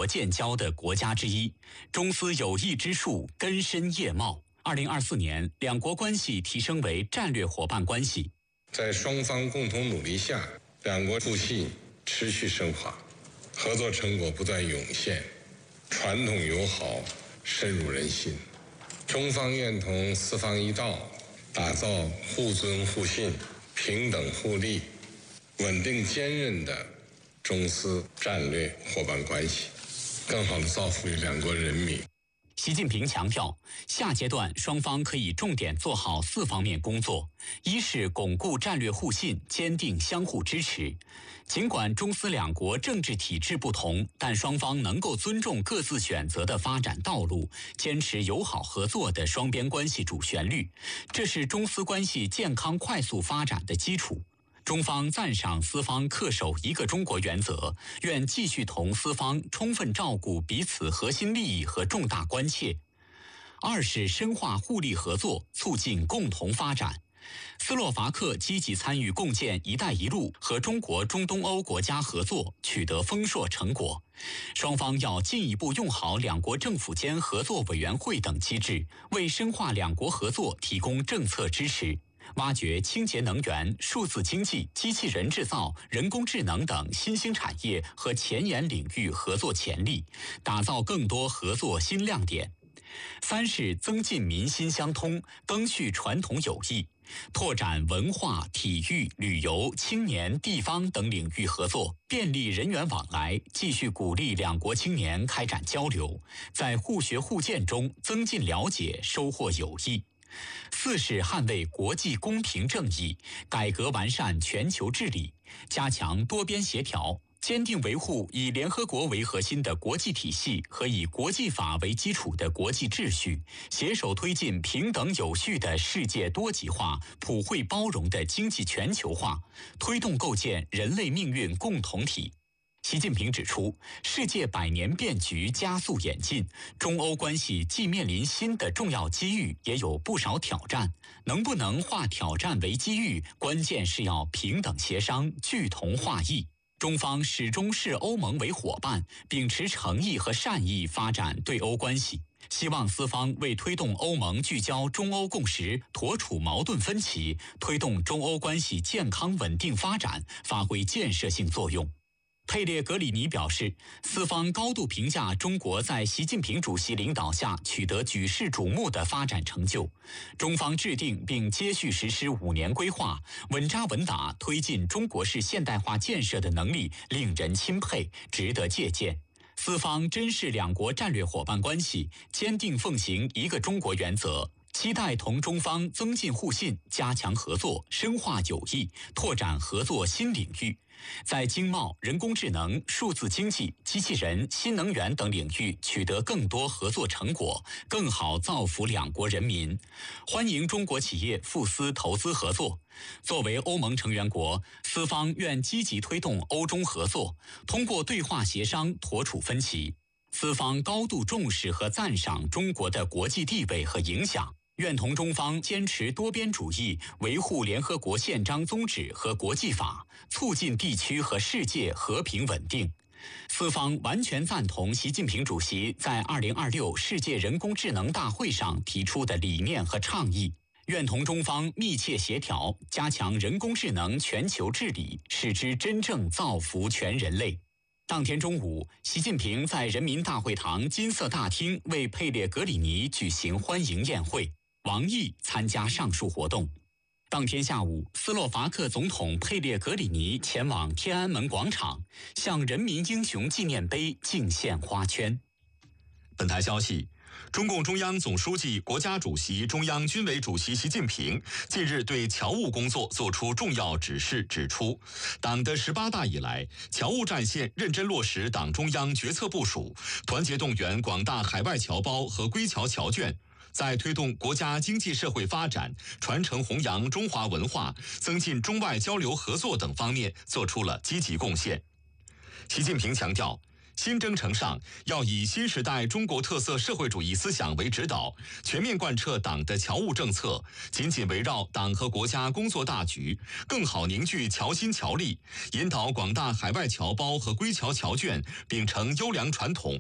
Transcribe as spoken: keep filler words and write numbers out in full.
建交的国家之一，中斯友谊之树根深叶茂。二零二四年，两国关系提升为战略伙伴关系。 在双方共同努力下，两国互信持续深化，合作成果不断涌现，传统友好深入人心。中方愿同四方一道，打造互尊互信、平等互利、稳定坚韧的中斯战略伙伴关系，更好地造福于两国人民。 习近平强调，下阶段双方可以重点做好四方面工作：一是巩固战略互信，坚定相互支持。尽管中斯两国政治体制不同，但双方能够尊重各自选择的发展道路，坚持友好合作的双边关系主旋律，这是中斯关系健康快速发展的基础。中方赞赏斯方恪守一个中国原则，愿继续同斯方充分照顾彼此核心利益和重大关切。二是深化互利合作，促进共同发展。斯洛伐克积极参与共建“一带一路”和中国中东欧国家合作，取得丰硕成果。双方要进一步用好两国政府间合作委员会等机制，为深化两国合作提供政策支持。挖掘清洁能源、数字经济、机器人制造、人工智能等新兴产业和前沿领域合作潜力，打造更多合作新亮点。三是增进民心相通，赓续传统友谊，拓展文化、体育、旅游、青年、地方等领域合作，便利人员往来，继续鼓励两国青年开展交流，在互学互鉴中增进了解，收获友谊。四是捍卫国际公平正义，改革完善全球治理，加强多边协调，坚定维护以联合国为核心的国际体系和以国际法为基础的国际秩序，携手推进平等有序的世界多极化、普惠包容的经济全球化，推动构建人类命运共同体。习近平指出，世界百年变局加速演进，中欧关系既面临新的重要机遇，也有不少挑战。能不能化挑战为机遇，关键是要平等协商，聚同化异。中方始终视欧盟为伙伴，秉持诚意和善意发展对欧关系。希望斯方为推动欧盟聚焦中欧共识，妥处矛盾分歧，推动中欧关系健康稳定发展，发挥建设性作用。佩列格里尼表示，斯方高度评价中国在习近平主席领导下取得举世瞩目的发展成就。中方制定并接续实施五年规划，稳扎稳打推进中国式现代化建设的能力令人钦佩，值得借鉴。斯方珍视两国战略伙伴关系，坚定奉行一个中国原则，期待同中方增进互信，加强合作，深化友谊，拓展合作新领域。在经贸、人工智能、数字经济、机器人、新能源等领域取得更多合作成果，更好造福两国人民。欢迎中国企业赴斯投资合作。作为欧盟成员国，斯方愿积极推动欧中合作，通过对话协商妥处分歧。斯方高度重视和赞赏中国的国际地位和影响，愿同中方坚持多边主义，维护联合国宪章宗旨和国际法，促进地区和世界和平稳定。斯方完全赞同习近平主席在二零二六世界人工智能大会上提出的理念和倡议，愿同中方密切协调，加强人工智能全球治理，使之真正造福全人类。当天中午，习近平在人民大会堂金色大厅为佩列格里尼举行欢迎宴会，王毅参加上述活动。当天下午，斯洛伐克总统佩列格里尼前往天安门广场，向人民英雄纪念碑敬献花圈。 本台消息，中共中央总书记、国家主席、中央军委主席习近平近日对侨务工作作出重要指示，指出，党的十八大以来，侨务战线认真落实党中央决策部署，团结动员广大海外侨胞和归侨侨眷，在推动国家经济社会发展、传承弘扬中华文化、增进中外交流合作等方面做出了积极贡献。习近平强调，新征程上要以新时代中国特色社会主义思想为指导，全面贯彻党的侨务政策，紧紧围绕党和国家工作大局，更好凝聚侨心侨力，引导广大海外侨胞和归侨侨眷秉承优良传统，